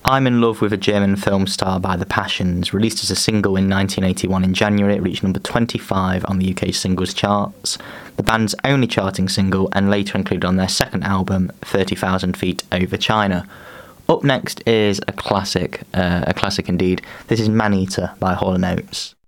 I'm in Love with a German Film Star by The Passions, released as a single in 1981 in January. It reached number 25 on the UK singles charts, the band's only charting single, and later included on their second album, 30,000 Feet Over China. Up next is a classic indeed. This is Man Eater by Hall & Oates.